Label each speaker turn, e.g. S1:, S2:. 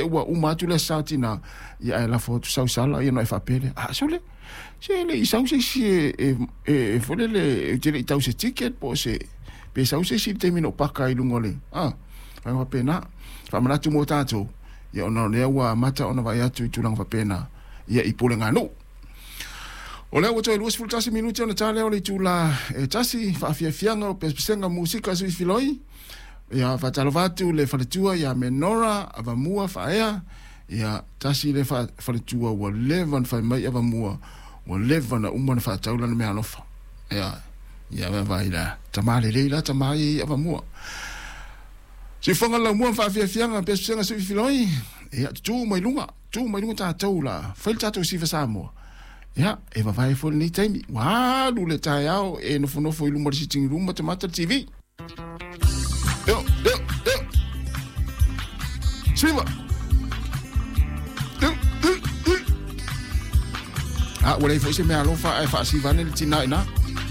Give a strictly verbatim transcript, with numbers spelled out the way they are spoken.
S1: ua uma tu le sautina ia e la foto sau sala ia no e fapele ah sole se le sau se si e e fole le te le tau se ticket po se pe sau se si termino paka i lungole ah fa pena fa mana tu mo tato ia ona le ua mata ona vai atu tu lang fa pena ia i pole ngano o le wato luas fultasi minuti ona tale o le tula e tasi fa fia fianga o pesenga musika sui filoi ia fa talovatu le faletua ia menora avamua fa ea ia tasi le fa faletua wa levan fa mai avamua wa levan umana fa taula na me alofa ia ia va vai la tamale le la tamai avamua si fonga la mua fa fia fianga pesenga sui filoi ia tu mai lunga tu mai lunga ta taula fel tato si fa samo ya e va vai fo ni taimi wa lu le tai ao e no fono fo ilu mo si ting room mata T V yo yo yo Siva yo yo ah wala fo se me alo fa fa si va ne tina ina